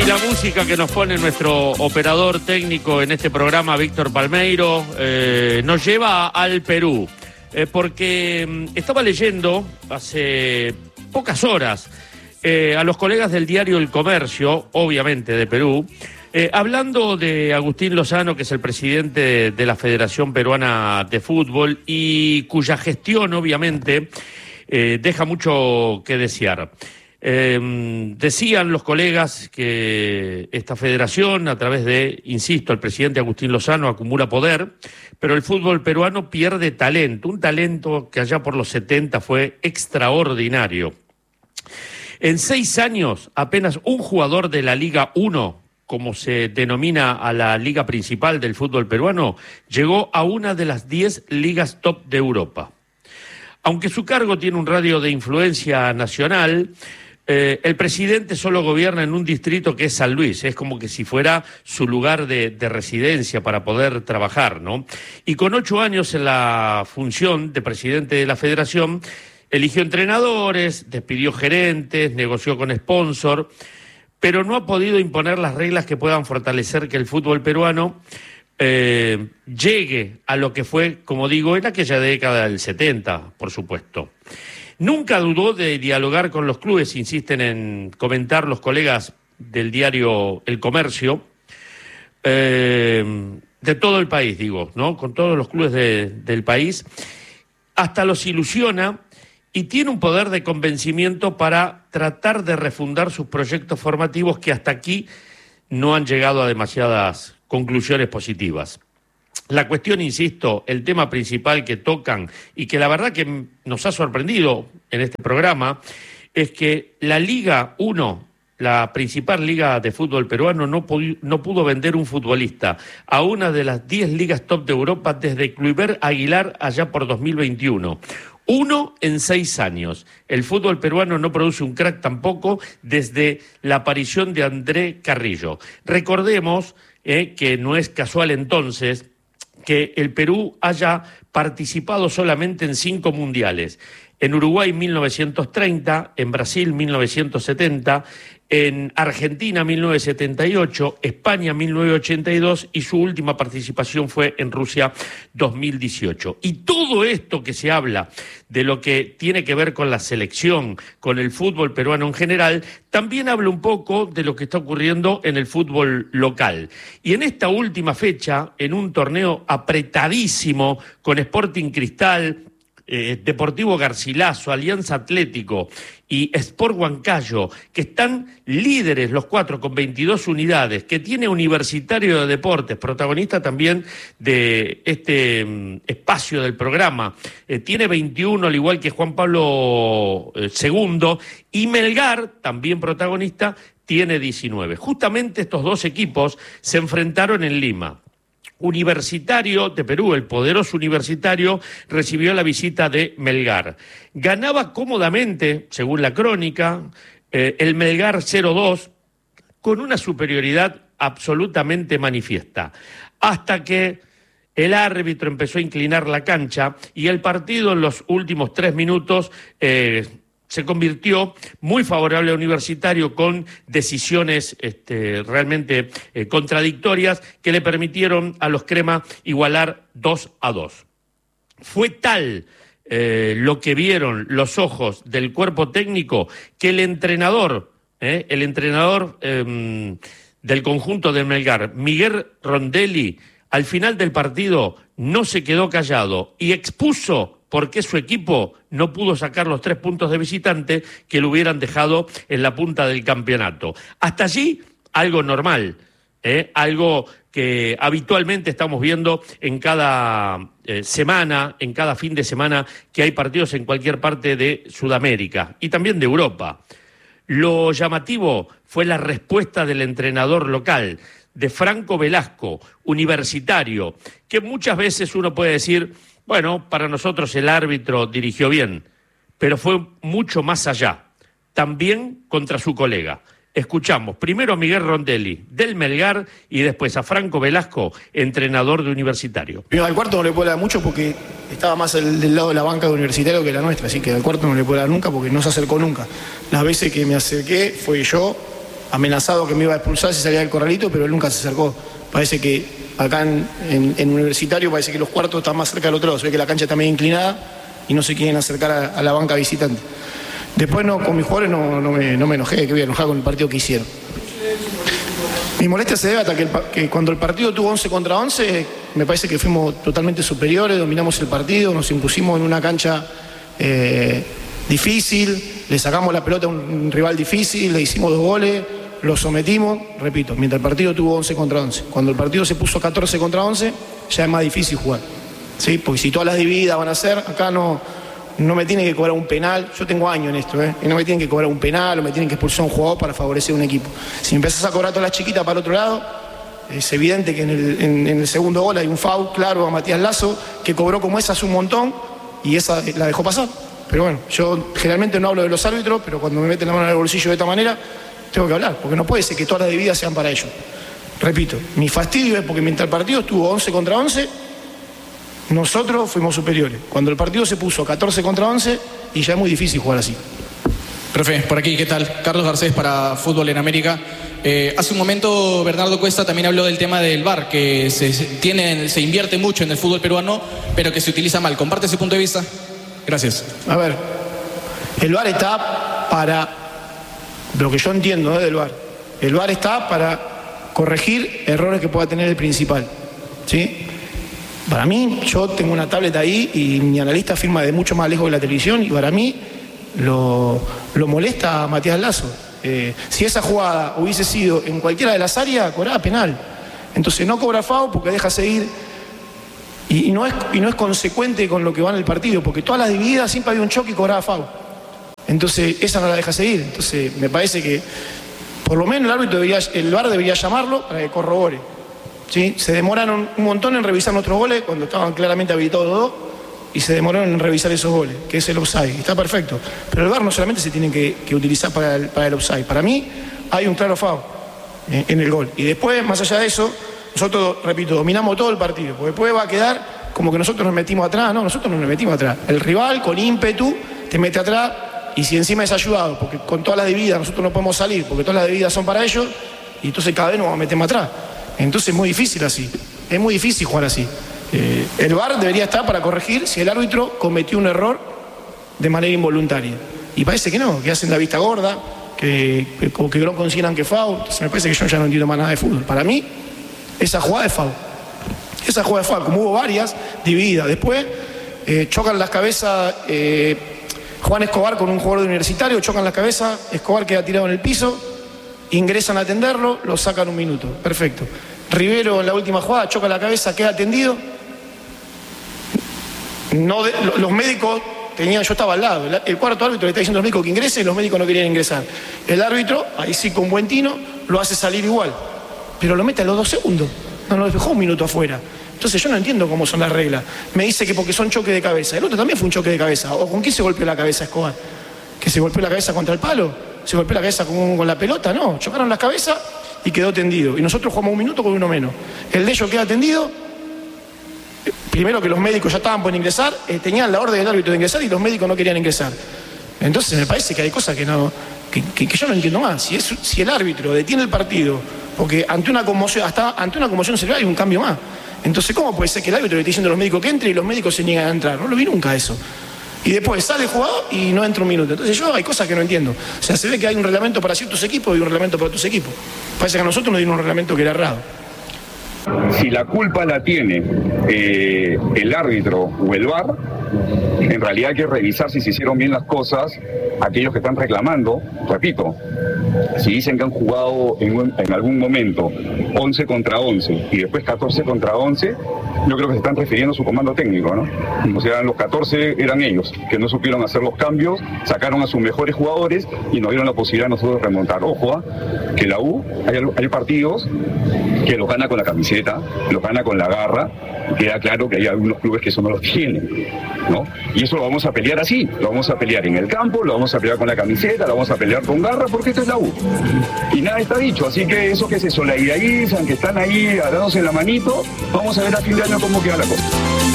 la música que nos pone nuestro operador técnico en este programa, Víctor Palmeiro, nos lleva al Perú, porque estaba leyendo hace pocas horas a los colegas del diario El Comercio, obviamente de Perú, hablando de Agustín Lozano, que es el presidente de la Federación Peruana de Fútbol y cuya gestión, obviamente, deja mucho que desear. Decían los colegas que esta federación, a través de, insisto, el presidente Agustín Lozano, acumula poder, pero el fútbol peruano pierde talento, un talento que allá por los 70 fue extraordinario. En 6 años, apenas un jugador de la Liga 1, como se denomina a la liga principal del fútbol peruano, llegó a una de las 10 ligas top de Europa. Aunque su cargo tiene un radio de influencia nacional, el presidente solo gobierna en un distrito que es San Luis, es como que si fuera su lugar de residencia para poder trabajar, ¿no? Y con 8 años en la función de presidente de la federación, eligió entrenadores, despidió gerentes, negoció con sponsor, pero no ha podido imponer las reglas que puedan fortalecer que el fútbol peruano llegue a lo que fue, como digo, en aquella década del 70, por supuesto. Nunca dudó de dialogar con los clubes, insisten en comentar los colegas del diario El Comercio, de todo el país, digo, ¿no? Con todos los clubes del país, hasta los ilusiona y tiene un poder de convencimiento para tratar de refundar sus proyectos formativos que hasta aquí no han llegado a demasiadas conclusiones positivas. La cuestión, insisto, el tema principal que tocan y que la verdad que nos ha sorprendido en este programa es que la Liga 1, la principal liga de fútbol peruano, no pudo vender un futbolista a una de las 10 ligas top de Europa desde Kluivert Aguilar allá por 2021. 1 en 6 años. El fútbol peruano no produce un crack tampoco desde la aparición de André Carrillo. Recordemos que no es casual entonces que el Perú haya participado solamente en 5 mundiales. En Uruguay 1930, en Brasil 1970, en Argentina 1978, España 1982 y su última participación fue en Rusia 2018. Y todo esto que se habla de lo que tiene que ver con la selección, con el fútbol peruano en general, también habla un poco de lo que está ocurriendo en el fútbol local. Y en esta última fecha, en un torneo apretadísimo con Sporting Cristal, Deportivo Garcilaso, Alianza Atlético y Sport Huancayo, que están líderes los 4 con 22 unidades, que tiene Universitario de Deportes, protagonista también de este espacio del programa, tiene 21 al igual que Juan Pablo II, y Melgar, también protagonista, tiene 19. Justamente estos 2 equipos se enfrentaron en Lima. Universitario de Perú, el poderoso Universitario, recibió la visita de Melgar. Ganaba cómodamente, según la crónica, el Melgar 0-2, con una superioridad absolutamente manifiesta, hasta que el árbitro empezó a inclinar la cancha y el partido en los últimos 3 minutos se convirtió muy favorable a Universitario con decisiones realmente contradictorias que le permitieron a los crema igualar 2-2. Fue tal lo que vieron los ojos del cuerpo técnico que el entrenador del conjunto de Melgar, Miguel Rondelli, al final del partido no se quedó callado y expuso por qué su equipo no pudo sacar los 3 puntos de visitante que lo hubieran dejado en la punta del campeonato. Hasta allí, algo normal, algo que habitualmente estamos viendo en cada semana, en cada fin de semana, que hay partidos en cualquier parte de Sudamérica y también de Europa. Lo llamativo fue la respuesta del entrenador local, de Franco Velasco, Universitario, que muchas veces uno puede decir, bueno, para nosotros el árbitro dirigió bien, pero fue mucho más allá, también contra su colega. Escuchamos primero a Miguel Rondelli, del Melgar, y después a Franco Velasco, entrenador de Universitario. Al cuarto no le puedo dar mucho porque estaba más del lado de la banca de Universitario que la nuestra, así que al cuarto no le puedo dar nunca porque no se acercó nunca. Las veces que me acerqué fue yo amenazado que me iba a expulsar si salía del corralito, pero él nunca se acercó. Parece que acá en Universitario parece que los cuartos están más cerca del otro lado, se ve que la cancha está medio inclinada y no se quieren acercar a la banca visitante. Después no, con mis jugadores no me enojé, que voy a enojar con el partido que hicieron. Mi molestia se debe hasta que cuando el partido tuvo 11 contra 11, me parece que fuimos totalmente superiores, dominamos el partido, nos impusimos en una cancha difícil, le sacamos la pelota a un rival difícil, le hicimos 2 goles, lo sometimos, repito, mientras el partido tuvo 11 contra 11. Cuando el partido se puso 14 contra 11, ya es más difícil jugar, ¿sí? Porque si todas las divididas van a ser, acá no me tienen que cobrar un penal, yo tengo años en esto, y no me tienen que cobrar un penal o me tienen que expulsar a un jugador para favorecer a un equipo. Si empezás a cobrar todas las chiquitas para el otro lado, es evidente que en el segundo gol hay un foul claro a Matías Lazo, que cobró como esa hace un montón y esa la dejó pasar. Pero bueno, yo generalmente no hablo de los árbitros, pero cuando me meten la mano en el bolsillo de esta manera, tengo que hablar, porque no puede ser que todas las divididas sean para ellos. Repito, mi fastidio es porque mientras el partido estuvo 11 contra 11, nosotros fuimos superiores. Cuando el partido se puso 14 contra 11, y ya es muy difícil jugar así. Profe, por aquí, ¿qué tal? Carlos Garcés para Fútbol en América. Hace un momento Bernardo Cuesta también habló del tema del VAR, que se invierte mucho en el fútbol peruano, pero que se utiliza mal. ¿Comparte ese punto de vista? Gracias. A ver, el VAR está para, lo que yo entiendo del VAR, el VAR está para corregir errores que pueda tener el principal, ¿sí? Para mí, yo tengo una tablet ahí y mi analista firma de mucho más lejos de la televisión y para mí lo molesta a Matías Lazo. Si esa jugada hubiese sido en cualquiera de las áreas, cobraba penal. Entonces no cobra FAO porque deja seguir y no es consecuente con lo que va en el partido, porque todas las divididas siempre había un choque y cobraba FAO. Entonces esa no la deja seguir. Entonces me parece que por lo menos el VAR debería llamarlo para que corrobore. ¿Sí? Se demoraron un montón en revisar nuestros goles cuando estaban claramente habilitados los dos y se demoraron en revisar esos goles, que es el offside. Está perfecto. Pero el VAR no solamente se tiene que utilizar para el offside. Para mí hay un claro FAO en el gol. Y después, más allá de eso, nosotros, repito, dominamos todo el partido. Porque después va a quedar como que nosotros nos metimos atrás. No, nosotros no nos metimos atrás. El rival con ímpetu te mete atrás y si encima es ayudado, porque con todas las divididas nosotros no podemos salir, porque todas las divididas son para ellos, y entonces cada vez nos vamos a meter más atrás. Entonces es muy difícil así, es muy difícil jugar así. El VAR debería estar para corregir si el árbitro cometió un error de manera involuntaria. Y parece que no, que hacen la vista gorda, que no consideran que es foul. Entonces me parece que yo ya no entiendo más nada de fútbol. Para mí, esa jugada es foul. Esa jugada es foul, como hubo varias divididas. Después chocan las cabezas Juan Escobar con un jugador de Universitario, chocan las cabezas, Escobar queda tirado en el piso, ingresan a atenderlo, lo sacan 1 minuto. Perfecto. Rivero en la última jugada choca la cabeza, queda atendido. Los médicos yo estaba al lado, el cuarto árbitro le está diciendo a los médicos que ingrese y los médicos no querían ingresar. El árbitro, ahí sí con buen tino, lo hace salir igual, pero lo mete a los 2 segundos, no lo dejó 1 minuto afuera. Entonces yo no entiendo cómo son las reglas. Me dice que porque son choques de cabeza. El otro también fue un choque de cabeza. ¿O con quién se golpeó la cabeza Escobar? ¿Que se golpeó la cabeza contra el palo? ¿Se golpeó la cabeza con la pelota? No, chocaron las cabezas y quedó tendido. Y nosotros jugamos 1 minuto con 1 menos. El de ellos queda tendido. Primero que los médicos ya estaban por ingresar, tenían la orden del árbitro de ingresar y los médicos no querían ingresar. Entonces me parece que hay cosas que yo no entiendo más. Si el árbitro detiene el partido, porque ante una conmoción cerebral hay un cambio más. Entonces, ¿cómo puede ser que el árbitro le esté diciendo a los médicos que entre y los médicos se niegan a entrar? No lo vi nunca eso. Y después sale el jugador y no entra 1 minuto. Entonces hay cosas que no entiendo. O sea, se ve que hay un reglamento para ciertos equipos y un reglamento para otros equipos. Parece que a nosotros nos dieron un reglamento que era errado. Si la culpa la tiene el árbitro o el VAR, en realidad hay que revisar si se hicieron bien las cosas aquellos que están reclamando. Repito, si dicen que han jugado en algún momento 11 contra 11 y después 14 contra 11, yo creo que se están refiriendo a su comando técnico, ¿no? O sea, los 14 eran ellos, que no supieron hacer los cambios, sacaron a sus mejores jugadores y nos dieron la posibilidad a nosotros de remontar. Ojo, que la U, hay partidos que los gana con la camiseta, los gana con la garra, y queda claro que hay algunos clubes que eso no lo tienen, ¿no? Y eso lo vamos a pelear así, lo vamos a pelear en el campo, lo vamos a pelear con la camiseta, lo vamos a pelear con garra, porque esto es la U. Y nada está dicho, así que eso que se solidarizan, que están ahí dándose la manito, vamos a ver a fin de año cómo queda la cosa.